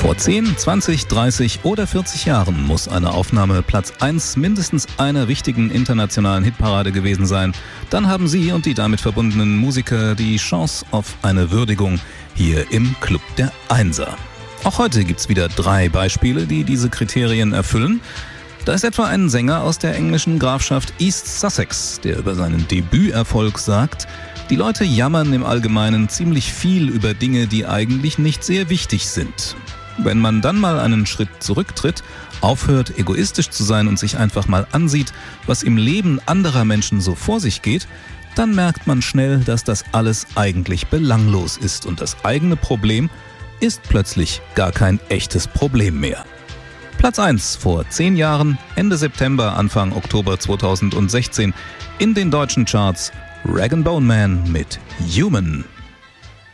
Vor 10, 20, 30 oder 40 Jahren muss eine Aufnahme Platz 1 mindestens einer wichtigen internationalen Hitparade gewesen sein. Dann haben Sie und die damit verbundenen Musiker die Chance auf eine Würdigung hier im Club der Einser. Auch heute gibt's wieder 3 Beispiele, die diese Kriterien erfüllen. Da ist etwa ein Sänger aus der englischen Grafschaft East Sussex, der über seinen Debüterfolg sagt: Die Leute jammern im Allgemeinen ziemlich viel über Dinge, die eigentlich nicht sehr wichtig sind. Wenn man dann mal einen Schritt zurücktritt, aufhört, egoistisch zu sein und sich einfach mal ansieht, was im Leben anderer Menschen so vor sich geht, dann merkt man schnell, dass das alles eigentlich belanglos ist und das eigene Problem ist plötzlich gar kein echtes Problem mehr. Platz 1 vor 10 Jahren, Ende September, Anfang Oktober 2016 in den deutschen Charts: Rag & Bone Man mit Human.